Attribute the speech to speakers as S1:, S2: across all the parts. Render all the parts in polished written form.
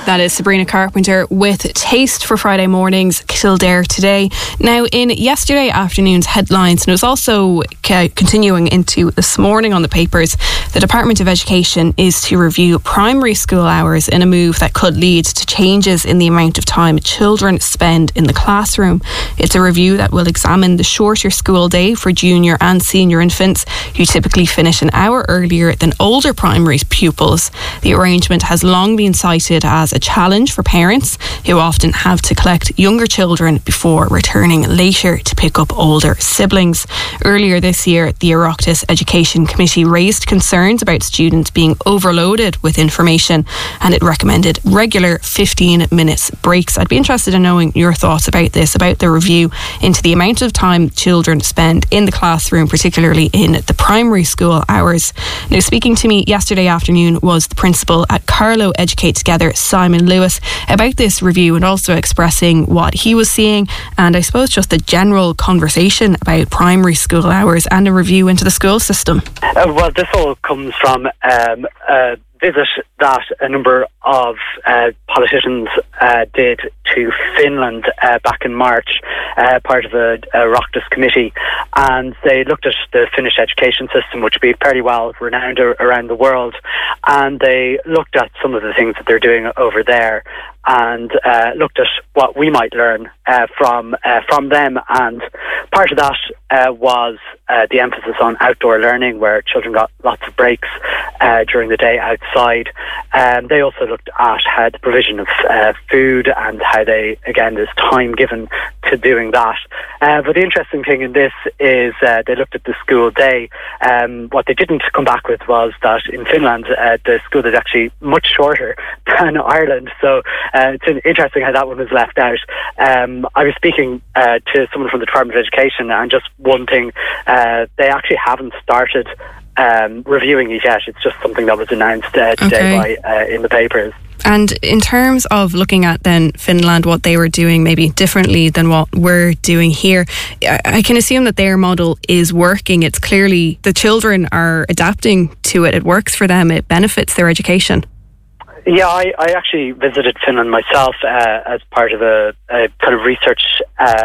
S1: That is Sabrina Carpenter with Taste for Friday Mornings, Kildare Today. Now, in yesterday afternoon's headlines, and it was also continuing into this morning on the papers, the Department of Education is to review primary school hours in a move that could lead to changes in the amount of time children spend in the classroom. It's a review that will examine the shorter school day for junior and senior infants who typically finish an hour earlier than older primary pupils. The arrangement has long been cited as a challenge for parents who often have to collect younger children before returning later to pick up older siblings. Earlier this year, the Oireachtas Education Committee raised concerns about students being overloaded with information, and it recommended regular 15 minutes breaks. I'd be interested in knowing your thoughts about this, about the review into the amount of time children spend in the classroom, particularly in the primary school hours. Now, speaking to me yesterday afternoon was the principal at Carlow Educate Together, Simon Lewis, about this review and also expressing what he was seeing and I suppose just the general conversation about primary school hours and a review into the school system.
S2: Well, this all comes from a visit that a number of politicians did to Finland back in March, part of a Oireachtas committee, and they looked at the Finnish education system, which would be fairly well renowned around the world, and they looked at some of the things that they're doing over there and looked at what we might learn from them. And part of that was the emphasis on outdoor learning, where children got lots of breaks during the day outside. They also looked at how the provision of food and how there's time given to doing that. But the interesting thing in this is they looked at the school day. What they didn't come back with was that in Finland the school is actually much shorter than Ireland. So it's interesting how that one was left out. I was speaking to someone from the Department of Education, and just one thing, they actually haven't started reviewing it yet. It's just something that was announced today in the papers.
S1: And in terms of looking at then Finland, what they were doing maybe differently than what we're doing here, I can assume that their model is working. It's clearly the children are adapting to it. It works for them. It benefits their education.
S2: Yeah, I actually visited Finland myself as part of a kind of research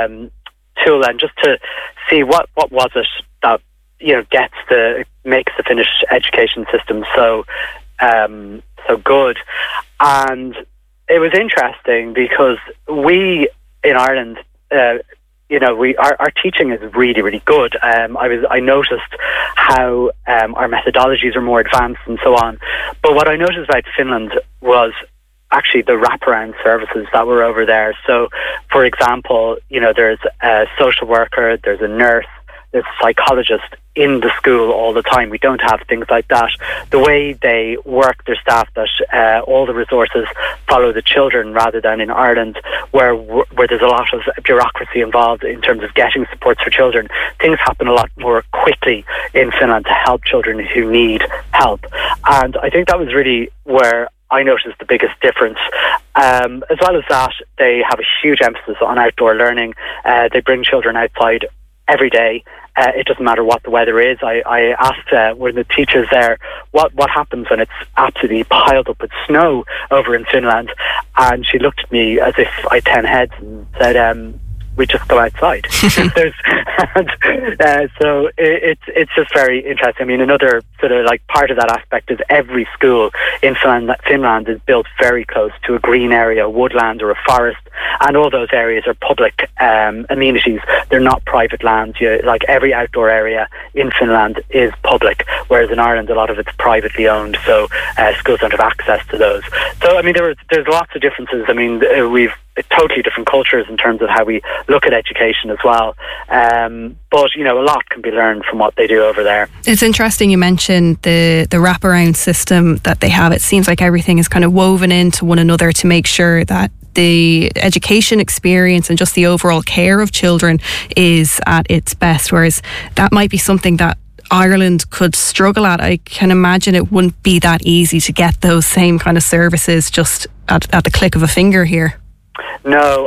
S2: tool, and just to see what was it that makes the Finnish education system so good. And it was interesting because we in Ireland, our teaching is really, really good. I noticed how our methodologies are more advanced and so on. But what I noticed about Finland was actually the wraparound services that were over there. So, for example, there's a social worker, there's a nurse, there's a psychologist in the school all the time. We don't have things like that. The way they work their staff, that all the resources follow the children, rather than in Ireland where there's a lot of bureaucracy involved in terms of getting supports for children. Things happen a lot more quickly in Finland to help children who need help. And I think that was really where I noticed the biggest difference. As well as that, they have a huge emphasis on outdoor learning. They bring children outside every day. It doesn't matter what the weather is. I asked one of the teachers there what happens when it's absolutely piled up with snow over in Finland, and she looked at me as if I had 10 heads and said, we just go outside. So it's just very interesting. I mean, another sort of like part of that aspect is every school in Finland is built very close to a green area, a woodland or a forest, and all those areas are public amenities. They're not private lands. Like every outdoor area in Finland is public, whereas in Ireland a lot of it's privately owned, so schools don't have access to those. So I mean, there's lots of differences. I mean, we've totally different cultures in terms of how we look at education as well. But, a lot can be learned from what they do over there.
S1: It's interesting you mentioned the wraparound system that they have. It seems like everything is kind of woven into one another to make sure that the education experience and just the overall care of children is at its best, whereas that might be something that Ireland could struggle at. I can imagine it wouldn't be that easy to get those same kind of services just at the click of a finger here.
S2: No,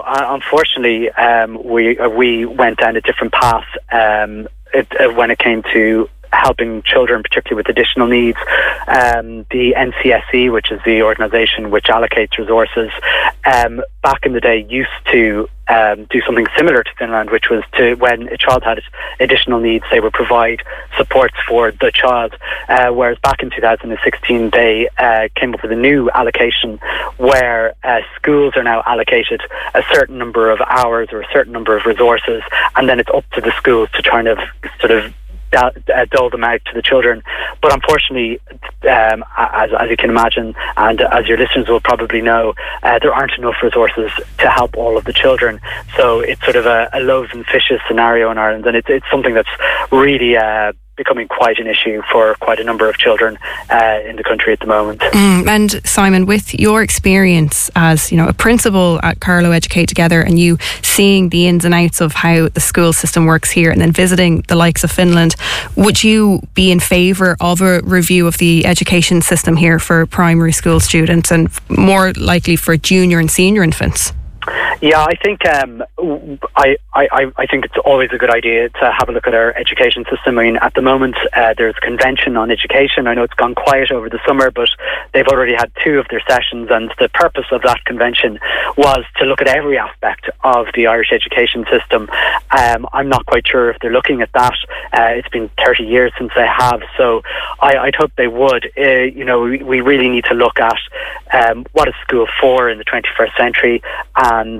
S2: unfortunately, we went down a different path when it came to helping children, particularly with additional needs. The NCSE, which is the organisation which allocates resources, back in the day used to do something similar to Finland, which was to, when a child had additional needs, they would provide supports for the child. Whereas back in 2016, they came up with a new allocation where schools are now allocated a certain number of hours or a certain number of resources, and then it's up to the schools to try and sort of dole them out to the children. But unfortunately, as you can imagine, and as your listeners will probably know, there aren't enough resources to help all of the children. So it's sort of a loaves and fishes scenario in Ireland, and it's something that's really becoming quite an issue for quite a number of children in the country at the moment.
S1: And Simon, with your experience as a principal at Carlow Educate Together, and you seeing the ins and outs of how the school system works here, and then visiting the likes of Finland, would you be in favour of a review of the education system here for primary school students, and more likely for junior and senior infants?
S2: Yeah, I think I think it's always a good idea to have a look at our education system. I mean, at the moment, there's a convention on education. I know it's gone quiet over the summer, but they've already had 2 of their sessions, and the purpose of that convention was to look at every aspect of the Irish education system. I'm not quite sure if they're looking at that. It's been 30 years since they have, so I'd hope they would. We really need to look at what is school for in the 21st century, and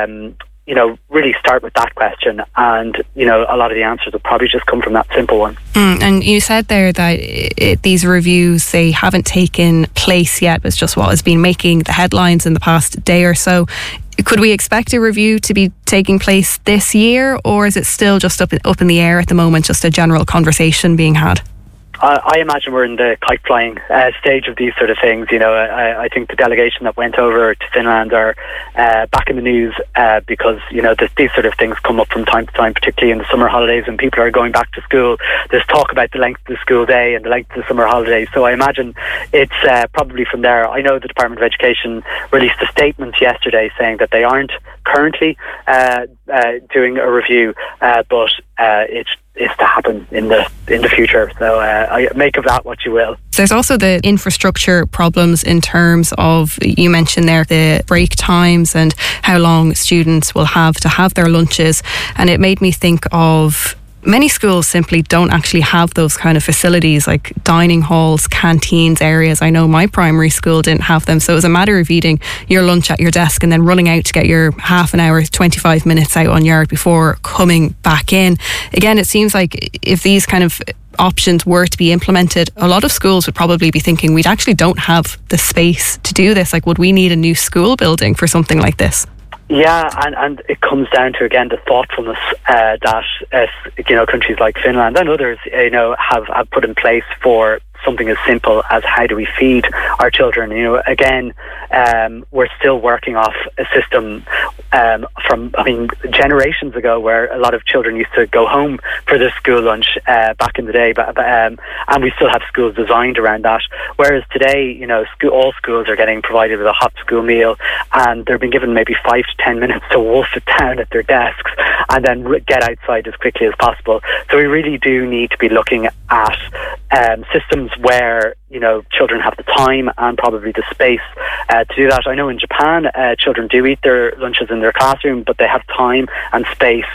S2: really start with that question, and a lot of the answers will probably just come from that simple one.
S1: And you said there that these reviews, they haven't taken place yet. It's just what has been making the headlines in the past day or so. Could we expect a review to be taking place this year, or is it still just up in the air at the moment, just a general conversation being had?
S2: I imagine we're in the kite flying stage of these sort of things. I think the delegation that went over to Finland are back in the news because these sort of things come up from time to time, particularly in the summer holidays when people are going back to school. There's talk about the length of the school day and the length of the summer holidays. So I imagine it's probably from there. I know the Department of Education released a statement yesterday saying that they aren't currently doing a review, but it's to happen in the future. So I make of that what you will.
S1: There's also the infrastructure problems in terms of, you mentioned there, the break times and how long students will have to have their lunches. And it made me think of many schools simply don't actually have those kind of facilities like dining halls, canteens, areas. I know my primary school didn't have them. So it was a matter of eating your lunch at your desk and then running out to get your half an hour, 25 minutes out on yard before coming back in. Again, it seems like if these kind of options were to be implemented, a lot of schools would probably be thinking, we actually don't have the space to do this. Like, would we need a new school building for something like this?
S2: Yeah, and it comes down to, again, the thoughtfulness that countries like Finland and others have put in place for something as simple as how do we feed our children. We're still working off a system from generations ago, where a lot of children used to go home for their school lunch back in the day, and we still have schools designed around that. Whereas today, all schools are getting provided with a hot school meal, and they're being given maybe 5 to 10 minutes to wolf it down at their desks and then get outside as quickly as possible. So we really do need to be looking at systems where children have the time and probably the space to do that. I know in Japan, children do eat their lunches in their classroom, but they have time and space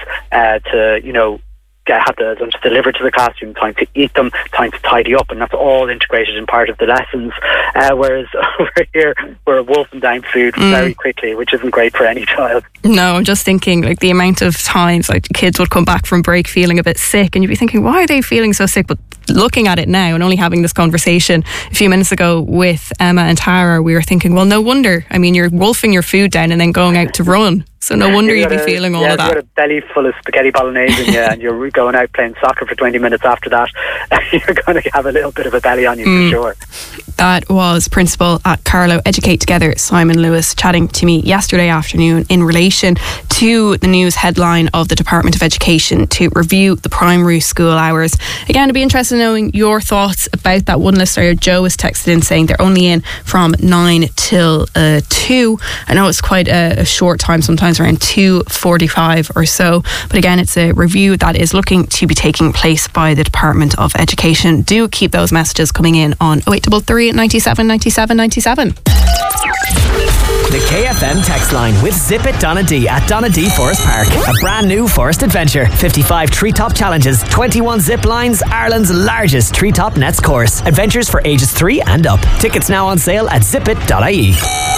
S2: to have the lunch delivered to the classroom, time to eat them, time to tidy up, and that's all integrated in part of the lessons. Whereas over here, we're wolfing down food very quickly, which isn't great for any child.
S1: No, I'm just thinking, like, the amount of times like kids would come back from break feeling a bit sick, and you'd be thinking, why are they feeling so sick? But looking at it now and only having this conversation a few minutes ago with Emma and Tara, we were thinking, well, no wonder. I mean, you're wolfing your food down and then going out to run. So no wonder you'd be feeling all of that.
S2: You've got a belly full of spaghetti bolognese in you, and you're going out playing soccer for 20 minutes after that. You're going to have a little bit of a belly on you for sure.
S1: That was Principal at Carlow Educate Together, Simon Lewis, chatting to me yesterday afternoon in relation to the news headline of the Department of Education to review the primary school hours. Again, I'd be interested in knowing your thoughts about that. One listener, Joe, has texted in saying they're only in from 9 till 2. I know it's quite a short time, sometimes around 2:45 or so. But again, it's a review that is looking to be taking place by the Department of Education. Do keep those messages coming in on 0833 97 97 97.
S3: The KFM text line with Zip It Donna D at Donna D Forest Park. A brand new forest adventure. 55 treetop challenges, 21 zip lines, Ireland's largest treetop nets course. Adventures for ages 3 and up. Tickets now on sale at zipit.ie.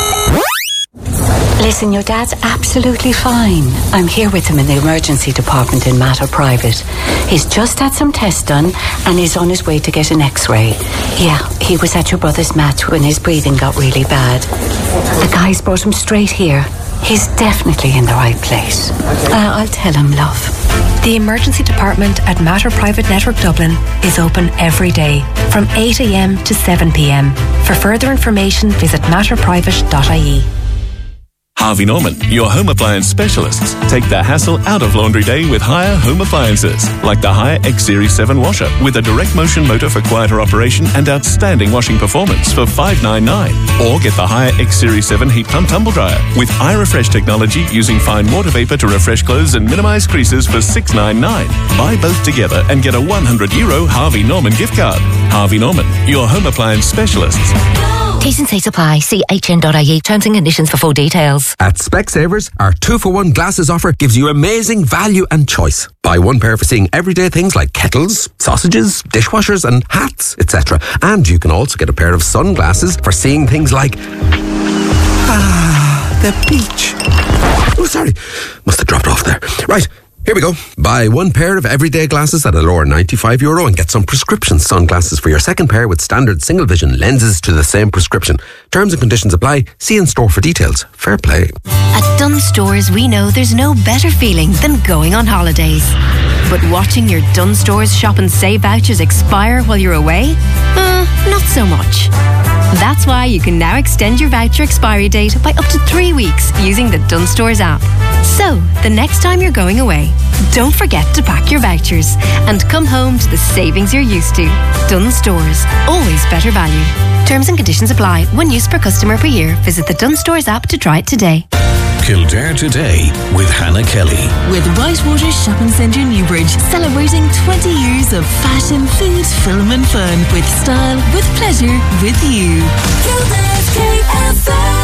S4: Listen, your dad's absolutely fine. I'm here with him in the emergency department in Mater Private. He's just had some tests done and he's on his way to get an x-ray. Yeah, he was at your brother's mat when his breathing got really bad. The guys brought him straight here. He's definitely in the right place. I'll tell him, love.
S5: The emergency department at Mater Private Network Dublin is open every day from 8 a.m. to 7 p.m. For further information, visit matterprivate.ie.
S6: Harvey Norman, your home appliance specialists. Take the hassle out of laundry day with Haier home appliances, like the Haier X Series 7 washer with a direct motion motor for quieter operation and outstanding washing performance for $599. Or get the Haier X Series 7 heat pump tumble dryer with iRefresh technology using fine water vapor to refresh clothes and minimize creases for $699. Buy both together and get a €100 Harvey Norman gift card. Harvey Norman, your home appliance specialists.
S7: T's and C's apply. See hn.ie. Terms and conditions for full details.
S8: At Specsavers, our 2-for-1 glasses offer gives you amazing value and choice. Buy one pair for seeing everyday things like kettles, sausages, dishwashers and hats, etc. And you can also get a pair of sunglasses for seeing things like... the beach. Oh, sorry. Must have dropped off there. Right. Here we go. Buy one pair of everyday glasses at a lower €95 and get some prescription sunglasses for your second pair with standard single vision lenses to the same prescription. Terms and conditions apply. See in store for details. Fair play.
S7: At Dunnes Stores, we know there's no better feeling than going on holidays. But watching your Dunnes Stores shop and save vouchers expire while you're away? Not so much. That's why you can now extend your voucher expiry date by up to 3 weeks using the Dunnes Stores app. So, the next time you're going away, don't forget to pack your vouchers and come home to the savings you're used to. Dunnes Stores, always better value. Terms and conditions apply. 1 use per customer per year. Visit the Dunnes Stores app to try it today.
S9: Kildare Today with Hannah Kelly.
S10: With Whitewater Shopping Centre Newbridge, celebrating 20 years of fashion, food, film and fun. With style, with pleasure, with you. Kildare's KFM.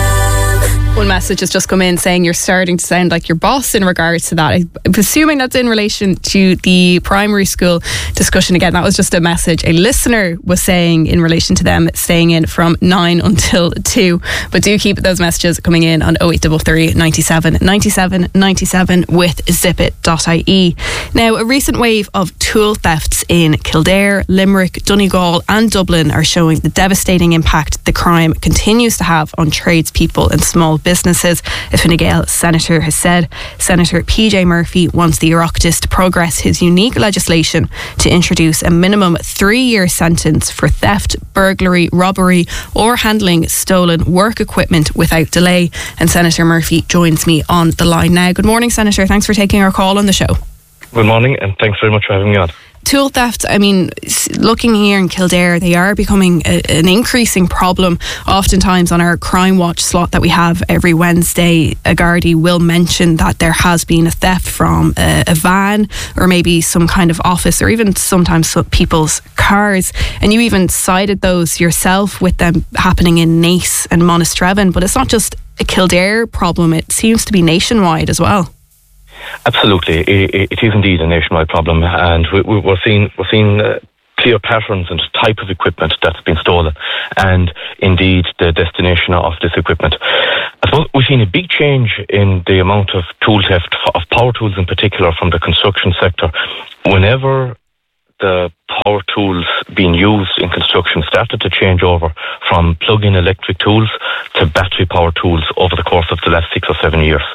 S1: One message has just come in saying you're starting to sound like your boss in regards to that. I'm assuming that's in relation to the primary school discussion. Again, that was just a message a listener was saying in relation to them staying in from 9 until 2. But do keep those messages coming in on 0833 97 97 97 with zipit.ie. Now, a recent wave of tool thefts in Kildare, Limerick, Donegal and Dublin are showing the devastating impact the crime continues to have on tradespeople and small businesses. A Fine Gael senator has said. Senator PJ Murphy wants the Oireachtas to progress his unique legislation to introduce a minimum 3-year sentence for theft, burglary, robbery or handling stolen work equipment without delay. And Senator Murphy joins me on the line now. Good morning, Senator. Thanks for taking our call on the show.
S11: Good morning and thanks very much for having me on.
S1: Tool theft, I mean, looking here in Kildare, they are becoming an increasing problem. Oftentimes on our Crime Watch slot that we have every Wednesday, a Gardaí will mention that there has been a theft from a van or maybe some kind of office or even sometimes people's cars. And you even cited those yourself with them happening in Naas and Monasterevin. But it's not just a Kildare problem, it seems to be nationwide as well.
S11: Absolutely, it is indeed a nationwide problem, and we're seeing clear patterns and type of equipment that's been stolen, and indeed the destination of this equipment. I suppose we've seen a big change in the amount of tool theft, of power tools in particular, from the construction sector. Whenever the power tools being used in construction started to change over from plug-in electric tools to battery power tools over the course of the last 6 or 7 years.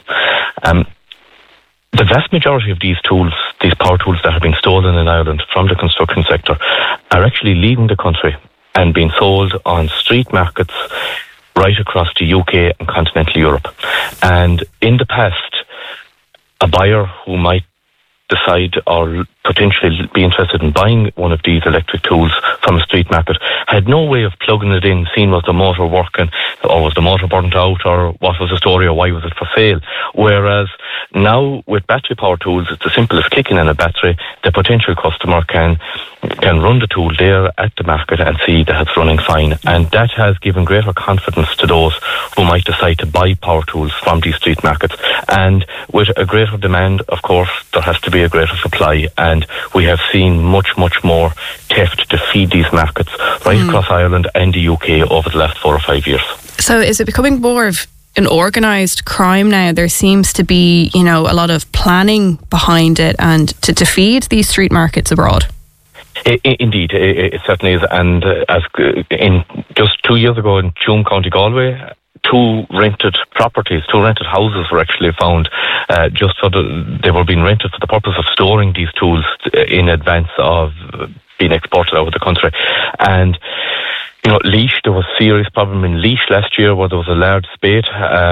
S11: The vast majority of these tools, these power tools that have been stolen in Ireland from the construction sector, are actually leaving the country and being sold on street markets right across the UK and continental Europe. And in the past, a buyer who might decide or potentially be interested in buying one of these electric tools from a street market had no way of plugging it in, seeing was the motor working, or was the motor burnt out, or what was the story, or why was it for sale. Whereas now with battery power tools, it's as simple as clicking in a battery. The potential customer can run the tool there at the market and see that it's running fine, and that has given greater confidence to those who might decide to buy power tools from these street markets. And with a greater demand, of course, there has to be a greater supply, and we have seen much more theft to feed these markets right across Ireland and the UK over the last 4 or 5 years.
S1: So is it becoming more of an organised crime now? There seems to be, a lot of planning behind it, and to feed these street markets abroad.
S11: Indeed, it certainly is. And as in just 2 years ago in Tuam, County Galway, 2 rented houses were actually found they were being rented for the purpose of storing these tools in advance of being exported out of the country. And Laois, there was a serious problem in Laois last year where there was a large spate.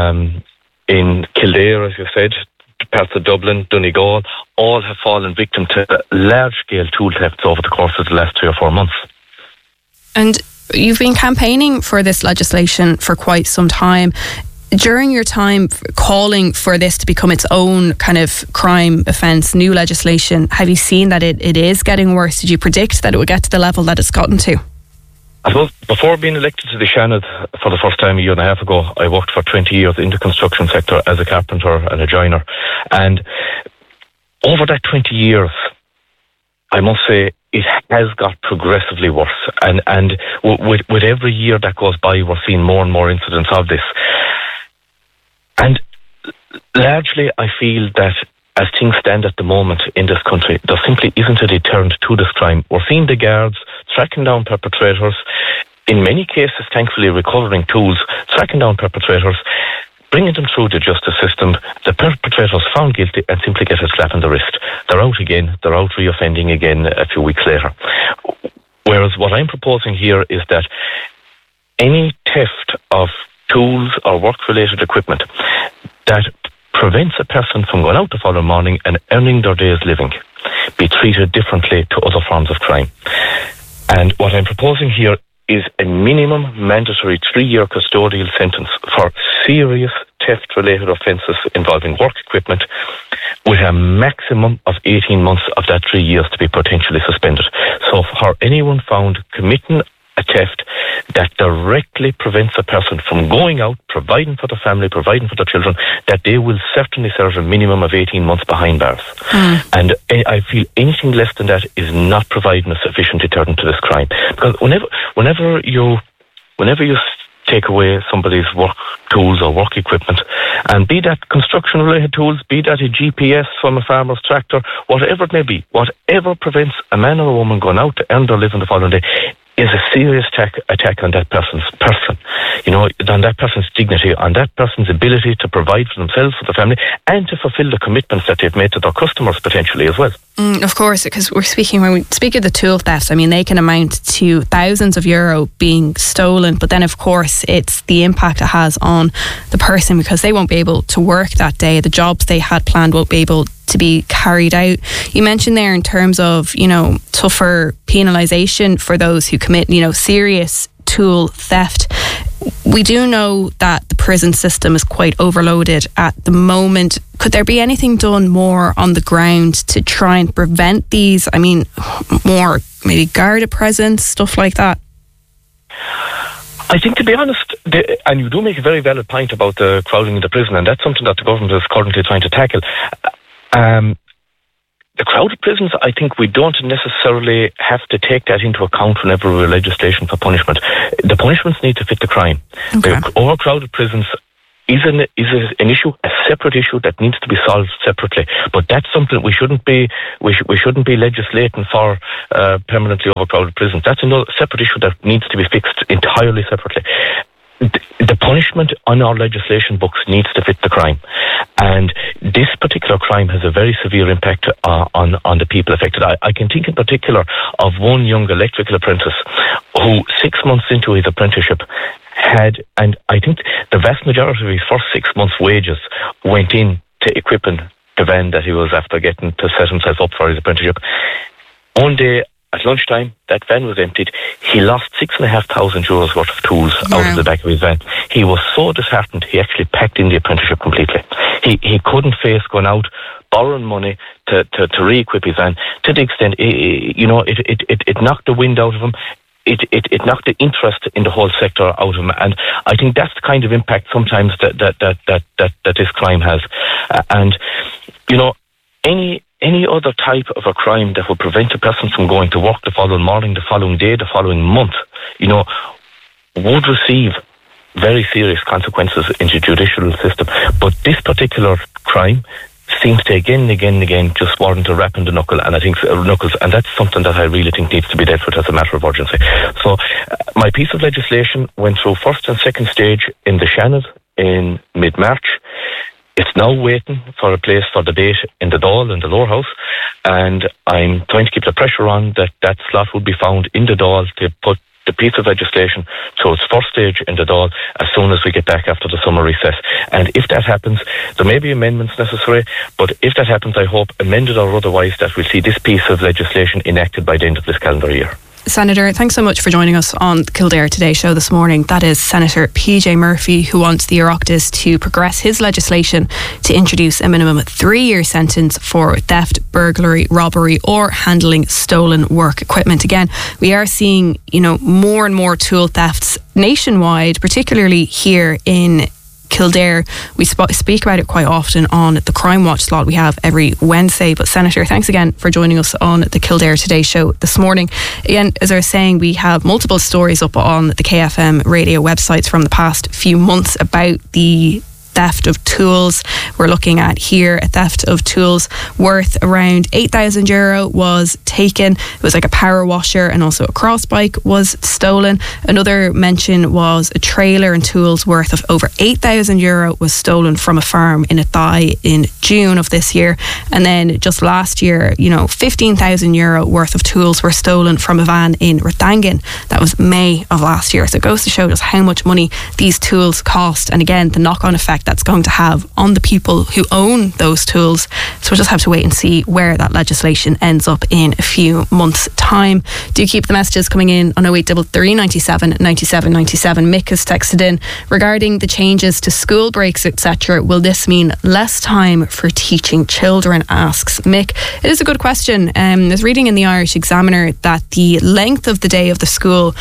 S11: In Kildare, as you said, parts of Dublin, Donegal, all have fallen victim to large-scale tool thefts over the course of the last 3 or 4 months.
S1: And you've been campaigning for this legislation for quite some time. During your time calling for this to become its own kind of crime offence, new legislation, have you seen that it is getting worse? Did you predict that it would get to the level that it's gotten to?
S11: I suppose before being elected to the Seanad for the first time 1.5 years ago, I worked for 20 years in the construction sector as a carpenter and a joiner. And over that 20 years, I must say, it has got progressively worse. And with every year that goes by, we're seeing more and more incidents of this. And largely, I feel that as things stand at the moment in this country, there simply isn't a deterrent to this crime. We're seeing the guards tracking down perpetrators, in many cases, thankfully, recovering tools, tracking down perpetrators, bringing them through the justice system. The perpetrators found guilty and simply get a slap on the wrist. They're out again. They're out reoffending again a few weeks later. Whereas what I'm proposing here is that any theft of tools or work-related equipment that prevents a person from going out the following morning and earning their day's living be treated differently to other forms of crime. And what I'm proposing here is a minimum mandatory 3-year custodial sentence for serious theft-related offences involving work equipment, with a maximum of 18 months of that 3 years to be potentially suspended. So for anyone found committing a theft that directly prevents a person from going out, providing for their family, providing for their children, that they will certainly serve a minimum of 18 months behind bars. And I feel anything less than that is not providing a sufficient deterrent to this crime. Because whenever you take away somebody's work tools or work equipment, and be that construction related tools, be that a GPS from a farmer's tractor, whatever it may be, whatever prevents a man or a woman going out to earn their living the following day is a serious attack on that person's person, on that person's dignity, on that person's ability to provide for themselves, for the family, and to fulfil the commitments that they've made to their customers potentially as well.
S1: Of course, because when we speak of the tool thefts, I mean, they can amount to thousands of euro being stolen, but then of course it's the impact it has on the person, because they won't be able to work that day. The jobs they had planned won't be able to be carried out. You mentioned there in terms of, tougher penalisation for those who commit, serious tool theft. We do know that the prison system is quite overloaded at the moment. Could there be anything done more on the ground to try and prevent these? I mean, more maybe guarded presence, stuff like that?
S11: I think, to be honest, and you do make a very valid point about the crowding in the prison, and that's something that the government is currently trying to tackle. The crowded prisons, I think we don't necessarily have to take that into account whenever we're legislation for punishment. The punishments need to fit the crime. Okay. Overcrowded prisons is an issue, a separate issue that needs to be solved separately. But that's something we shouldn't be legislating for permanently overcrowded prisons. That's another separate issue that needs to be fixed entirely separately. The punishment on our legislation books needs to fit the crime, and this particular crime has a very severe impact on the people affected. I can think in particular of one young electrical apprentice who 6 months into his apprenticeship had, and I think the vast majority of his first 6 months' wages went in to equipping the van that he was after getting to set himself up for his apprenticeship. One day at lunchtime, that van was emptied. He lost €6,500 worth of tools out of the back of his van. He was so disheartened, he actually packed in the apprenticeship completely. He couldn't face going out, borrowing money to re-equip his van, to the extent, it knocked the wind out of him. It knocked the interest in the whole sector out of him, and I think that's the kind of impact sometimes that this crime has. And any other type of a crime that would prevent a person from going to work the following morning, the following day, the following month, would receive very serious consequences in the judicial system. But this particular crime seems to again and again just warrant a rap in the knuckle, and I think knuckles, and that's something that I really think needs to be dealt with as a matter of urgency. So my piece of legislation went through first and second stage in the Shannon in mid-March. It's now waiting for a place for debate in the Dáil, in the lower house, and I'm trying to keep the pressure on that slot will be found in the Dáil to put the piece of legislation to its first stage in the Dáil as soon as we get back after the summer recess. And if that happens, there may be amendments necessary, but if that happens, I hope, amended or otherwise, that we'll see this piece of legislation enacted by the end of this calendar year.
S1: Senator, thanks so much for joining us on the Kildare Today show this morning. That is Senator PJ Murphy, who wants the Oireachtas to progress his legislation to introduce a minimum 3-year sentence for theft, burglary, robbery or handling stolen work equipment. Again, we are seeing, more and more tool thefts nationwide, particularly here in Kildare. We speak about it quite often on the Crime Watch slot we have every Wednesday. But Senator, thanks again for joining us on the Kildare Today show this morning. Again, as I was saying, we have multiple stories up on the KFM radio websites from the past few months about the theft of tools. We're looking at here a theft of tools worth around €8,000 was taken. It was like a power washer and also a cross bike was stolen. Another mention was a trailer and tools worth of over €8,000 was stolen from a farm in Athy in June of this year. And then just last year, €15,000 worth of tools were stolen from a van in Rathangan. That was May of last year. So it goes to show just how much money these tools cost, and again the knock-on effect that's going to have on the people who own those tools. So we'll just have to wait and see where that legislation ends up in a few months' time. Do keep the messages coming in on 0833 97 97 97. Mick has texted in regarding the changes to school breaks, etc. Will this mean less time for teaching children, asks Mick. It is a good question. I was reading in the Irish Examiner that the length of the day of the school,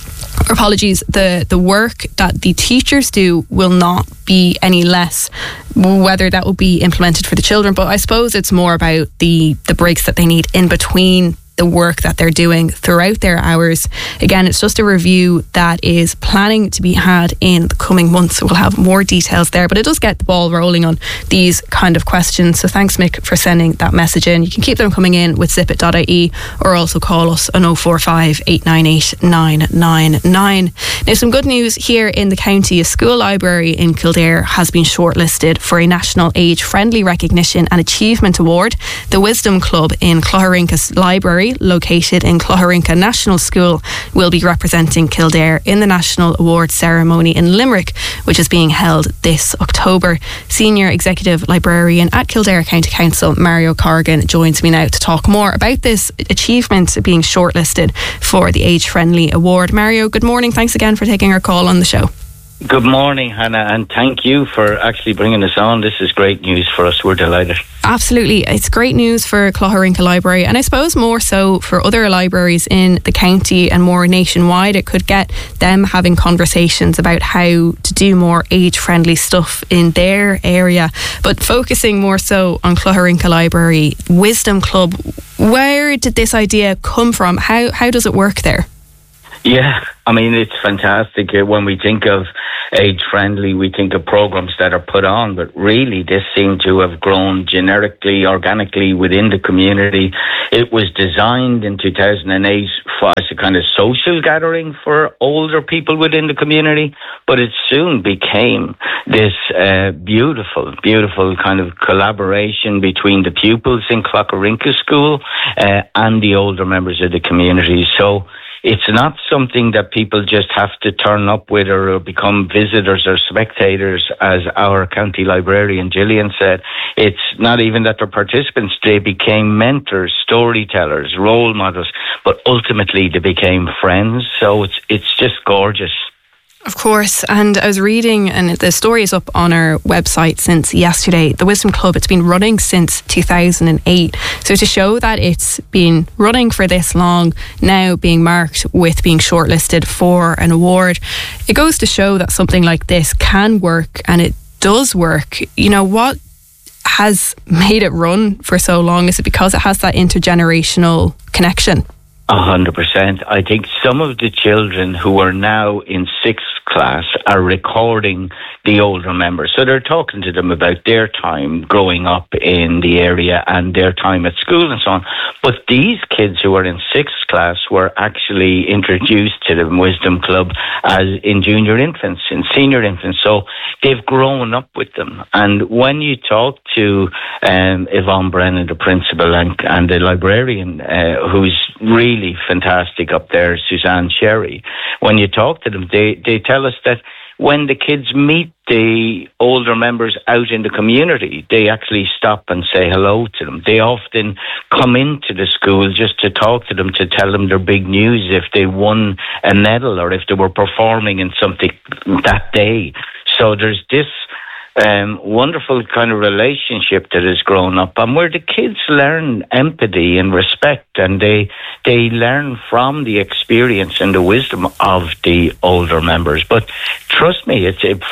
S1: the work that the teachers do will not be any less, whether that will be implemented for the children. But I suppose it's more about the breaks that they need in between the work that they're doing throughout their hours. Again, it's just a review that is planning to be had in the coming months, so we'll have more details there, but it does get the ball rolling on these kind of questions. So thanks, Mick, for sending that message in. You can keep them coming in with zippit.ie or also call us on 045 898 999. Now, some good news here in the county. A school library in Kildare has been shortlisted for a National Age Friendly Recognition and Achievement Award. The Wisdom Club in Clogherinka Library, located in Clogherinka National School, will be representing Kildare in the National Award ceremony in Limerick, which is being held this October. Senior Executive Librarian at Kildare County Council, Mario Corrigan, joins me now to talk more about this achievement being shortlisted for the Age Friendly Award. Mario, good morning. Thanks again for taking our call on the show.
S12: Good morning, Hannah, and thank you for actually bringing us on. This is great news for us. We're delighted.
S1: Absolutely. It's great news for Clogherinka Library, and I suppose more so for other libraries in the county and more nationwide. It could get them having conversations about how to do more age-friendly stuff in their area. But focusing more so on Clogherinka Library, Wisdom Club, where did this idea come from? How does it work there?
S12: Yeah, I mean, it's fantastic. When we think of age-friendly, we think of programs that are put on, but really this seemed to have grown generically, organically within the community. It was designed in 2008 as a kind of social gathering for older people within the community, but it soon became this beautiful, beautiful kind of collaboration between the pupils in Clogherinka School and the older members of the community. So it's not something that people just have to turn up with or become visitors or spectators, as our county librarian Gillian said. It's not even that they're participants. They became mentors, storytellers, role models, but ultimately they became friends. So it's just gorgeous.
S1: Of course, and I was reading, and the story is up on our website since yesterday. The Wisdom Club, it's been running since 2008. So to show that it's been running for this long, now being marked with being shortlisted for an award, it goes to show that something like this can work, and it does work. You know, what has made it run for so long? Is it because it has that intergenerational connection?
S12: 100%. I think some of the children who are now in 6th class are recording the older members. So they're talking to them about their time growing up in the area and their time at school and so on. But these kids who are in 6th class were actually introduced to the Wisdom Club as in junior infants, in senior infants. So they've grown up with them. And when you talk to Yvonne Brennan, the principal, and the librarian, who's really fantastic up there, Suzanne Sherry, when you talk to them, they tell us that when the kids meet the older members out in the community, they actually stop and say hello to them. They often come into the school just to talk to them, to tell them their big news, if they won a medal or if they were performing in something that day. So there's this wonderful kind of relationship that has grown up, and where the kids learn empathy and respect, and they learn from the experience and the wisdom of the older members. But trust me,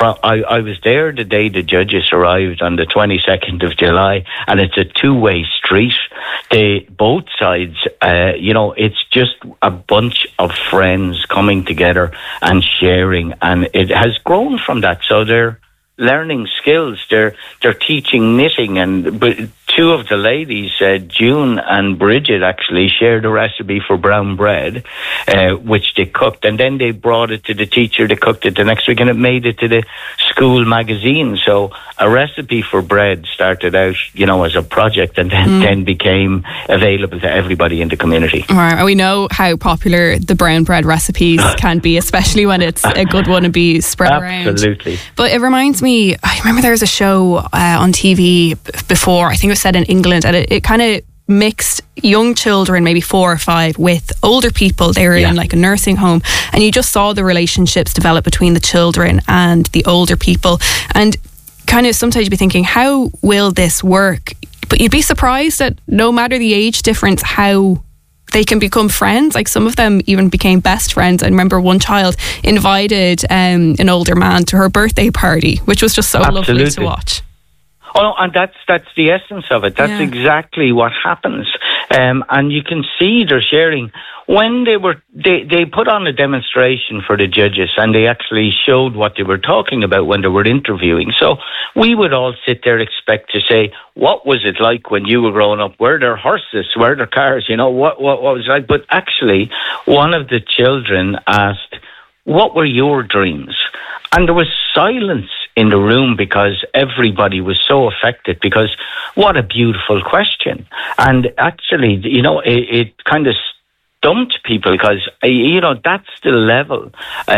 S12: I was there the day the judges arrived on the 22nd of July, and it's a two-way street. Both sides, it's just a bunch of friends coming together and sharing, and it has grown from that. So they're learning skills. They're teaching knitting, but two of the ladies, June and Bridget, actually shared a recipe for brown bread, which they cooked, and then they brought it to the teacher. They cooked it the next week, and it made it to the school magazine. So a recipe for bread started out, as a project, and then became available to everybody in the community.
S1: Right. We know how popular the brown bread recipes can be, especially when it's a good one and be spread around.
S12: Absolutely.
S1: But it reminds me, I remember there was a show on TV before, I think it was set in England, and it kind of mixed young children, maybe 4 or 5, with older people. They were in like a nursing home, and you just saw the relationships develop between the children and the older people. And kind of sometimes you'd be thinking, how will this work? But you'd be surprised that no matter the age difference, how they can become friends. Like some of them even became best friends. I remember one child invited an older man to her birthday party, which was just so lovely to watch.
S12: Oh, no, and that's the essence of it. That's exactly what happens. And you can see they're sharing. When they put on a demonstration for the judges, and they actually showed what they were talking about when they were interviewing. So we would all sit there, expect to say, what was it like when you were growing up? Were there horses? Were there cars? What was it like? But actually, one of the children asked, what were your dreams? And there was silence in the room because everybody was so affected, because what a beautiful question. And actually, it kind of stumped people, because, that's the level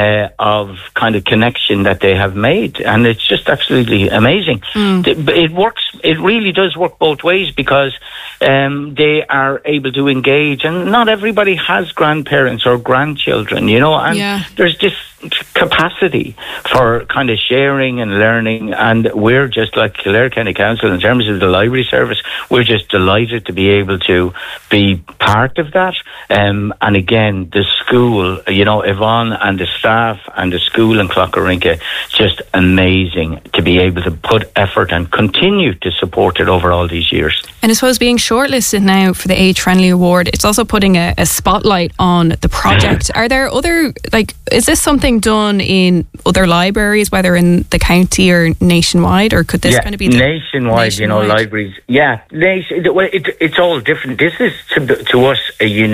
S12: of kind of connection that they have made. And it's just absolutely amazing. It works. It really does work both ways, because they are able to engage. And not everybody has grandparents or grandchildren, and there's this capacity for kind of sharing and learning. And we're just like Kildare County Council, in terms of the library service, we're just delighted to be able to be part of that. And again, the school, Yvonne and the staff and the school in Clougharinka, just amazing to be able to put effort and continue to support it over all these years.
S1: And I suppose being shortlisted now for the Age Friendly Award, it's also putting a spotlight on the project. Are there other, is this something done in other libraries, whether in the county or nationwide, or could this kind of be
S12: nationwide? Libraries. Yeah, it's all different. This is to us a unique situation.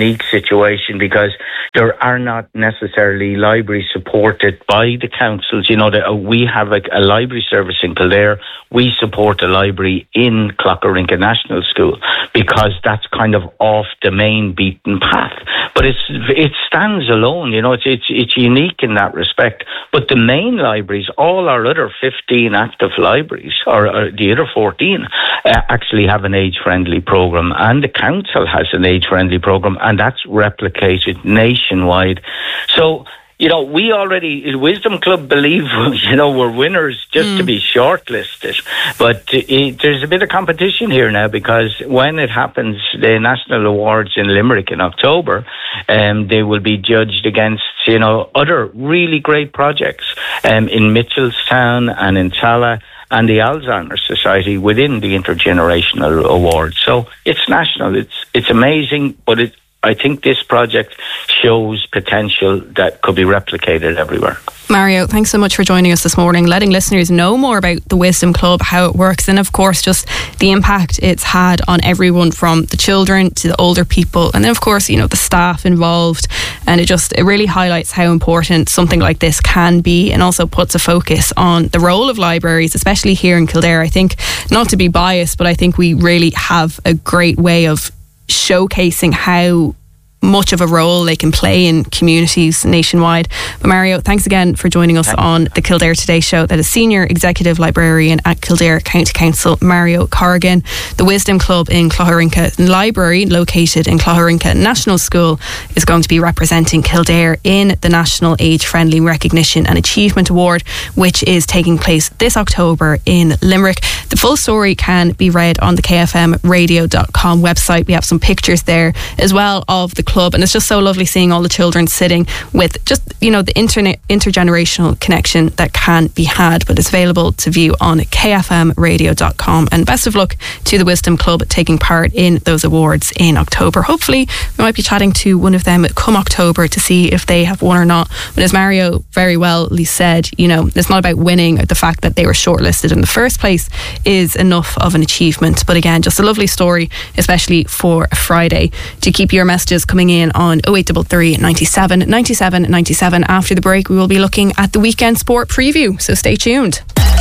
S12: situation because there are not necessarily libraries supported by the councils. We have a library service in Kildare. We support a library in Clougharinka National School because that's kind of off the main beaten path. But it stands alone, it's unique in that respect. But the main libraries, all our other 15 active libraries, or the other 14, actually have an age-friendly programme, and the council has an age-friendly programme, and that's replicated nationwide. So, we already, Wisdom Club, believe, we're winners just to be shortlisted. But there's a bit of competition here now because when it happens, the National Awards in Limerick in October, they will be judged against, other really great projects in Mitchelstown and in Tala and the Alzheimer's Society within the Intergenerational Awards. So it's national. It's amazing, but I think this project shows potential that could be replicated everywhere.
S1: Mario, thanks so much for joining us this morning, letting listeners know more about the Wisdom Club, how it works, and of course just the impact it's had on everyone from the children to the older people, and then of course the staff involved. And it really highlights how important something like this can be, and also puts a focus on the role of libraries, especially here in Kildare. I think, not to be biased, but I think we really have a great way of showcasing how much of a role they can play in communities nationwide. But Mario, thanks again for joining us on the Kildare Today show. That is Senior Executive Librarian at Kildare County Council, Mario Corrigan. The Wisdom Club in Clougharinka Library, located in Clougharinka National School, is going to be representing Kildare in the National Age Friendly Recognition and Achievement Award, which is taking place this October in Limerick. The full story can be read on the kfmradio.com website. We have some pictures there as well of the club, and it's just so lovely seeing all the children sitting with just the intergenerational connection that can be had. But it's available to view on kfmradio.com. And best of luck to the Wisdom Club taking part in those awards in October. Hopefully we might be chatting to one of them come October to see if they have won or not. But as Mario very well said, it's not about winning. The fact that they were shortlisted in the first place is enough of an achievement. But again, just a lovely story, especially for a Friday. To keep your messages coming in on 0833 97 97 97. After the break, we will be looking at the weekend sport preview, so stay tuned.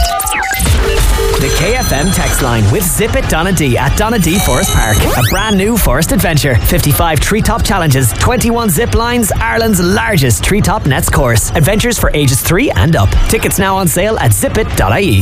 S3: The KFM text line with Zip It Donadee at Donadee Forest Park. A brand new forest adventure. 55 treetop challenges, 21 zip lines, Ireland's largest treetop nets course. Adventures for ages 3 and up. Tickets now on sale at zipit.ie.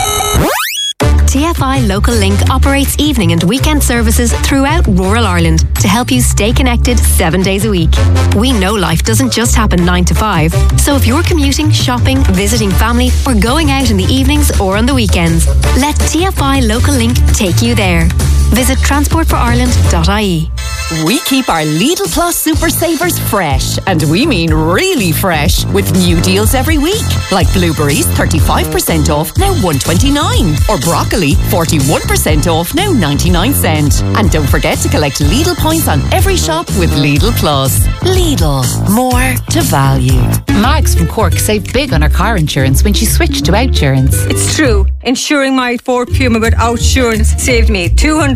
S7: TFI Local Link operates evening and weekend services throughout rural Ireland to help you stay connected 7 days a week. We know life doesn't just happen 9 to 5, so if you're commuting, shopping, visiting family, or going out in the evenings or on the weekends, let TFI Local Link take you there. Visit transportforireland.ie.
S13: We keep our Lidl Plus Super Savers fresh, and we mean really fresh, with new deals every week. Like blueberries, 35% off, now $1.29. Or broccoli, 41% off, now 99 cents. And don't forget to collect Lidl points on every shop with Lidl Plus. Lidl, more to value.
S14: Mags from Cork saved big on her car insurance when she switched to Outsurance.
S15: It's true. Insuring my Ford Puma with Outsurance saved me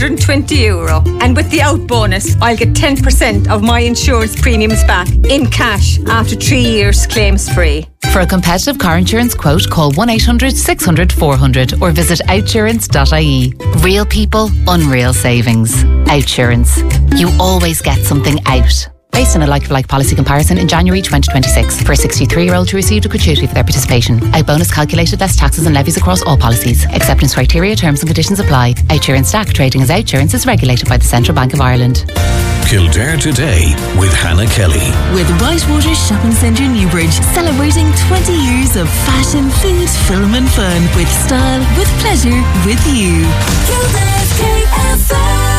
S15: €220. And with the Out bonus, I'll get 10% of my insurance premiums back in cash after 3 years claims free.
S14: For a competitive car insurance quote, call 1-800-600-400 or visit outsurance.ie. Real people, unreal savings. Outsurance. You always get something out. Based on a like-for-like policy comparison in January 2026 for a 63-year-old who received a gratuity for their participation. Out bonus calculated less taxes and levies across all policies. Acceptance criteria, terms and conditions apply. Outsurance stack trading as Outsurance is regulated by the Central Bank of Ireland.
S9: Kildare Today with Hannah Kelly.
S10: With Whitewater Shopping Centre Newbridge, celebrating 20 years of fashion, food, film and fun. With style, with pleasure, with you. Kildare's KFM.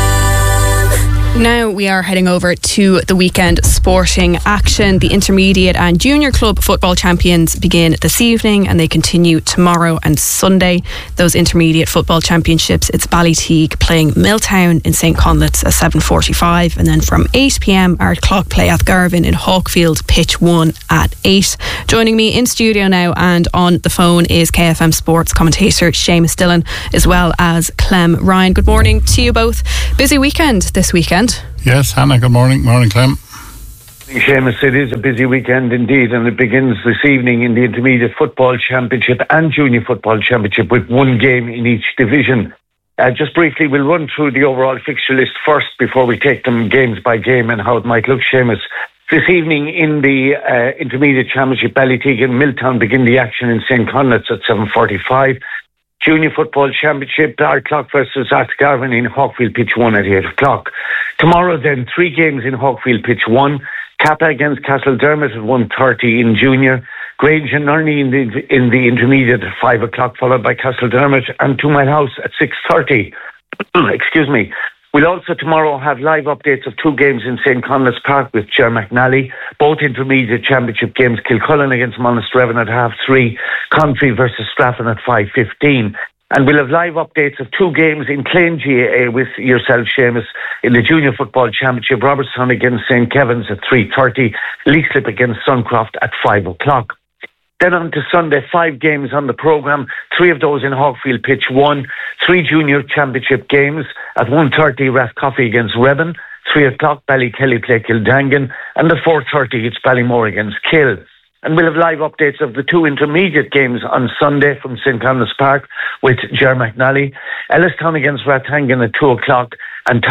S1: Now we are heading over to the weekend sporting action. The intermediate and junior club football champions begin this evening and they continue tomorrow and Sunday. Those intermediate football championships, it's Ballyteague playing Milltown in St Conleth's at 7:45, and then from 8pm Ardclough play Athgarvin in Hawkfield, pitch 1 at 8. Joining me in studio now and on the phone is KFM Sports commentator Seamus Dillon, as well as Clem Ryan. Good morning to you both. Busy weekend this weekend.
S16: Yes, Hannah, good morning. Morning, Clem. Seamus, it is a busy weekend indeed, and it begins this evening in the Intermediate Football Championship and Junior Football Championship with one game in each division. Just briefly, we'll run through the overall fixture list first before we take them games by game and how it might look, Seamus. This evening in the Intermediate Championship, Ballyteague and Milltown begin the action in St. Conleth's at 7:45. Junior Football Championship, Ardclough versus Atgarvan in Hawkfield Pitch 1 at 8 o'clock. Tomorrow then, 3 games in Hawkfield Pitch 1. Kappa against Castledermot at 1:30 in Junior. Grange and Nurney in the Intermediate at 5 o'clock, followed by Castledermot and Two Mile House at 6:30. Excuse me. We'll also tomorrow have live updates of 2 games in St. Conleth's Park with Ger McNally. Both Intermediate Championship games, Kilcullen against Monasterevin at 3:30, Country versus Straffan at 5:15. And we'll have live updates of 2 games in Clane GAA with yourself, Seamus, in the Junior Football Championship, Robertstown against St. Kevin's at 3:30, Leaslip against Suncroft at 5 o'clock. Then on to Sunday, 5 games on the programme, 3 of those in Hawkfield Pitch 1, 3 Junior Championship games at 1:30, Rathcoffey against Rebben, 3 o'clock, Ballykelly play Kildangan, and at 4:30 it's Ballymore against Kill. And we'll have live updates of the 2 intermediate games on Sunday from St. Conleth's Park with Ger McNally, Ellistown against Rathangan at 2 o'clock, and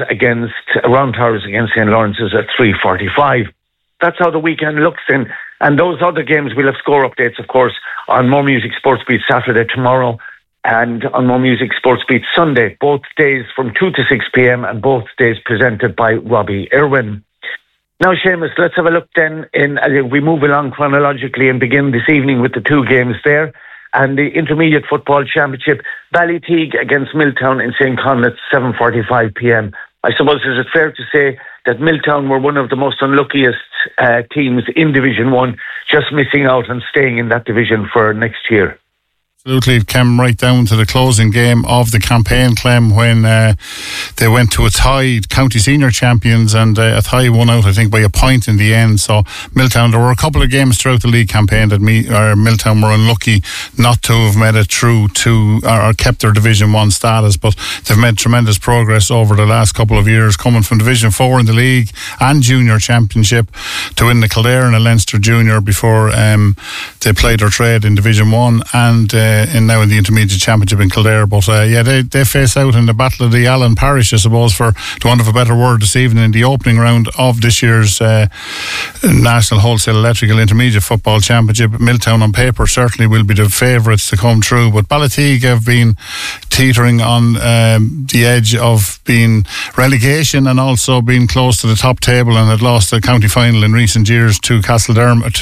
S16: Round Towers against St. Lawrence's at 3:45. That's how the weekend looks in. And those other games, we'll have score updates, of course, on More Music Sports Beat Saturday tomorrow and on More Music Sports Beat Sunday, both days from 2 to 6 p.m. and both days presented by Robbie Irwin. Now, Seamus, let's have a look then. We move along chronologically and begin this evening with the 2 games there. And the Intermediate Football Championship, Ballyteague against Milltown in St. Conleth's, 7:45 p.m. I suppose, is it fair to say that Milltown were one of the most unluckiest teams in Division 1, just missing out on staying in that division for next year?
S17: Absolutely, it came right down to the closing game of the campaign, Clem, when they went to a tie, county senior champions, and a tie won out, I think, by a point in the end. So Milltown, there were a couple of games throughout the league campaign that Milltown were unlucky not to have made it through to or kept their Division 1 status, but they've made tremendous progress over the last couple of years, coming from Division 4 in the league and junior championship to win the Kildare and a Leinster junior before they played their trade in Division 1 and now in the Intermediate Championship in Kildare. But they face out in the Battle of the Allen Parish, I suppose, for the want of a better word, this evening in the opening round of this year's National Wholesale Electrical Intermediate Football Championship. Milltown on paper certainly will be the favourites to come through, but Ballyteague have been teetering on the edge of being relegation and also being close to the top table, and had lost the county final in recent years to Castledermot.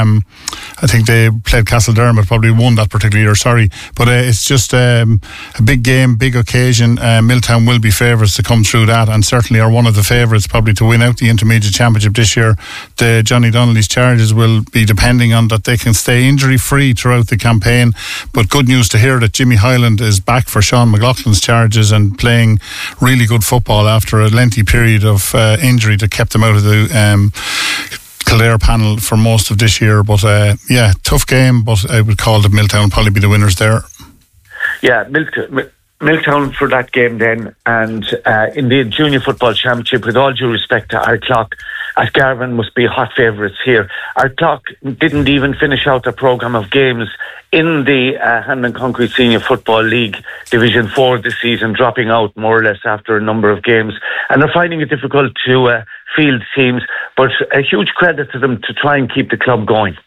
S17: I think they played Castledermot, probably won that particular year. Sorry, but it's just a big game, big occasion. Milltown will be favourites to come through that, and certainly are one of the favourites probably to win out the Intermediate Championship this year. The Johnny Donnelly's charges will be depending on that they can stay injury free throughout the campaign. But good news to hear that Jimmy Hyland is back for Sean McLaughlin's charges and playing really good football after a lengthy period of injury that kept him out of the Kildare panel for most of this year. But tough game, but I would call that Milltown probably be the winners there. Yeah,
S16: Milltown for that game then. And in the Junior Football Championship, with all due respect to Ardclough, Garvan must be hot favourites here. Ardclough didn't even finish out their programme of games in the Hand and Concrete Senior Football League Division 4 this season, dropping out more or less after a number of games. And they're finding it difficult to field teams, but a huge credit to them to try and keep the club going.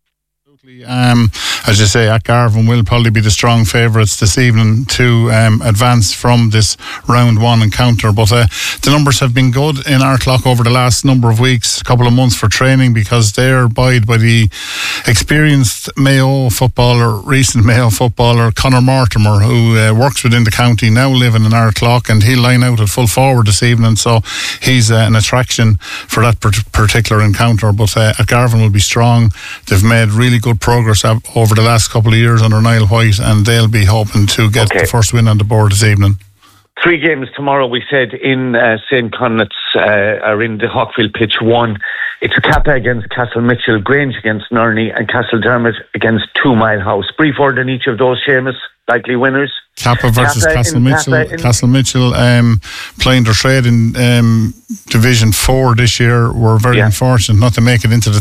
S17: As you say, Garvan will probably be the strong favourites this evening to advance from this round 1 encounter. But the numbers have been good in Ardclough over the last number of weeks, a couple of months for training, because they're buoyed by the experienced recent Mayo footballer Conor Mortimer, who works within the county, now living in Ardclough, and he'll line out at full forward this evening. So he's an attraction for that particular encounter. But Garvan will be strong. They've made really good progress over the last couple of years under Niall White, and they'll be hoping to get the first win on the board this evening.
S16: 3 games tomorrow, we said, in St. Connett's, are in the Hawkfield pitch 1. It's Kappa against Castle Mitchell, Grange against Nurney, and Castledermot against 2 Mile House. Brief word on each of those, Seamus, likely winners.
S17: Kappa versus Castle Mitchell. Castle Mitchell playing their trade in Division 4 this year. Were very unfortunate not to make it into the